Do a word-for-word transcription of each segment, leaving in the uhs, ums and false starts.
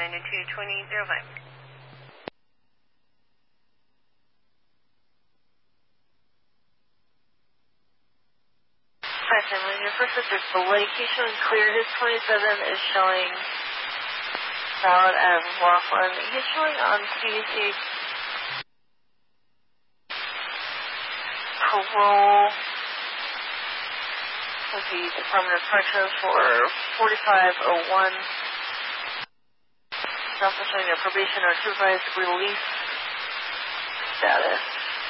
ninety-two twenty zero five. Hi, family. Your first subject, Blake. He's showing clear. His twenty-seven is showing valid as Laughlin. He's showing on C D C parole with the Department of Corrections for forty-five oh one. He's also showing a probation or supervised release status.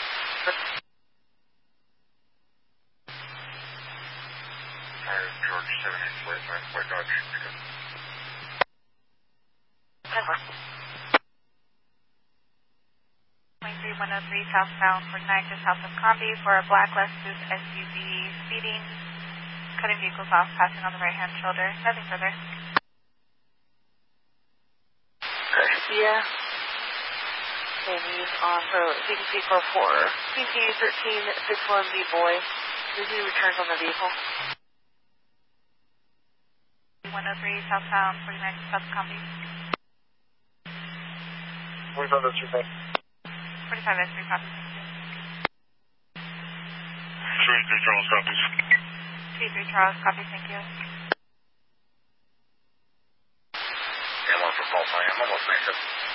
George seventy forty-five, White Dodge. twenty-three one oh three southbound forty-nine just south of Combi for a black Lexus S U V speeding, cutting vehicles off, passing on the right-hand shoulder. Nothing further. Garcia. And he's on for C D C four four. C C thirteen sixty-one B boy. Did he returns on the vehicle? one oh three southbound forty-nine south of Combi. forty-five S three, forty-five S three copy. twenty-three Charles copies. twenty-three Charles copy, thank you. I'm on for call sign. I'm almost nice.